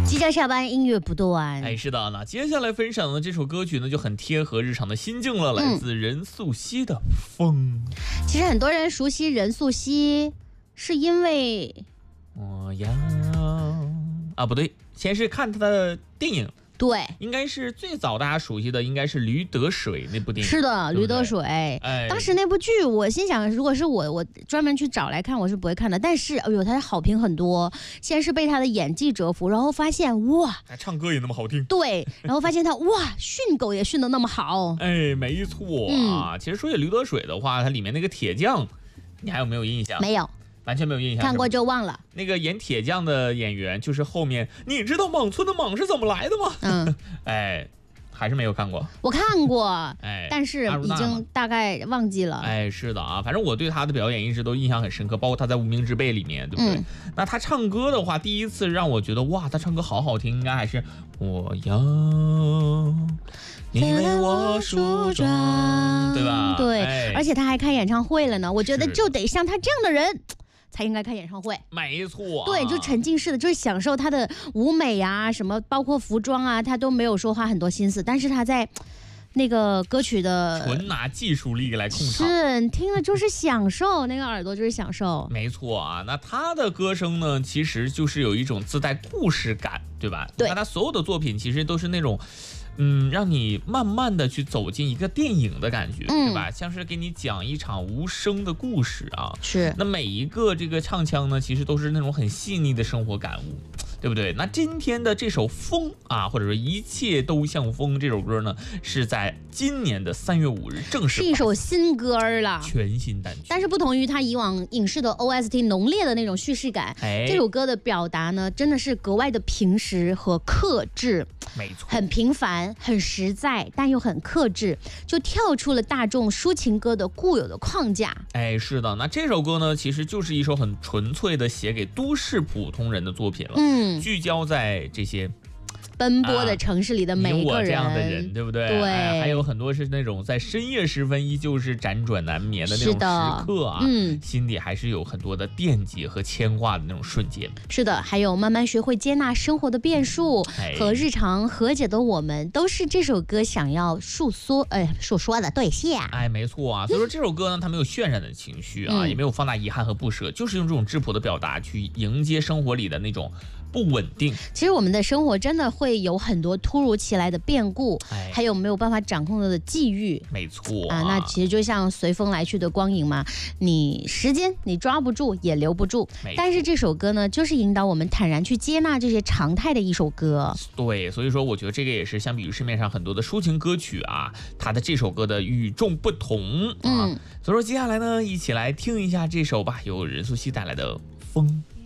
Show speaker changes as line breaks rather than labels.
即将下班，音乐不断。
哎，是的，那接下来分享的这首歌曲呢，就很贴合日常的心境了，来自任素汐的《风》。
其实很多人熟悉任素汐，是因为
我要不对，先是看她的电影。
对，
应该是最早大家熟悉的，应该是《驴得水》那部电影。
是的，
对对
驴得水。当时那部剧，我心想，如果是我专门去找来看，我是不会看的。但是，哎呦，他的好评很多，先是被他的演技折服，然后发现哇，
他唱歌也那么好听。
对，然后发现他哇，训狗也训得那么好。
哎，没错啊。其实说起《驴得水》的话，它里面那个铁匠，你还有没有印象？
没有。
完全没有印象，
看过就忘了。
那个演铁匠的演员，就是后面你知道蟒村的蟒是怎么来的吗？哎，还是没有看过。
我看过，
哎，
但是已经大概忘记了。
哎，是的啊，反正我对他的表演一直都印象很深刻，包括他在《无名之辈》里面，对不对？那他唱歌的话，第一次让我觉得哇，他唱歌好好听，应该还是我要你为我梳妆，对吧？
对，而且他还开演唱会了呢。我觉得就得像他这样的人才应该开演唱会。
没错，
对，就沉浸式的，就是享受他的舞美啊，什么包括服装啊，他都没有说花很多心思，但是他在那个歌曲的
纯拿技术力来控场，
是听了就是享受，那个耳朵就是享受。
没错啊，那他的歌声呢，其实就是有一种自带故事感，对吧？
对，
那他所有的作品其实都是那种。让你慢慢的去走进一个电影的感觉，对吧？像是给你讲一场无声的故事啊。
是。
那每一个这个唱腔呢，其实都是那种很细腻的生活感悟，对不对？那今天的这首《风》啊，或者说一切都像风这首歌呢，是在今年的3月5日正式
是一首新歌了，
全新单曲。
但是不同于他以往影视的 OST 浓烈的那种叙事感，这首歌的表达呢，真的是格外的平实和克制。
没错，
很平凡，很实在，但又很克制，就跳出了大众抒情歌的固有的框架。
哎，是的，那这首歌呢，其实就是一首很纯粹的写给都市普通人的作品了。聚焦在这些
奔波的城市里的每一个人，
这样的人，对不对？
对，
还有很多是那种在深夜时分依旧是辗转难眠的那种时刻啊，心里还是有很多的惦记和牵挂的那种瞬间。
是的，还有慢慢学会接纳生活的变数和日常和解的我们，都是这首歌想要诉说的对象。
哎，没错啊，所以说这首歌呢，它没有渲染的情绪啊，也没有放大遗憾和不舍，就是用这种质朴的表达去迎接生活里的那种不稳定。
其实我们的生活真的会有很多突如其来的变故，还有没有办法掌控的际遇。
没错
啊，那其实就像随风来去的光影嘛，时间你抓不住也留不住，但是这首歌呢，就是引导我们坦然去接纳这些常态的一首歌。
对，所以说我觉得这个也是相比于市面上很多的抒情歌曲啊，它的这首歌的与众不同啊。所以说接下来呢，一起来听一下这首吧，由任素汐带来的《风》。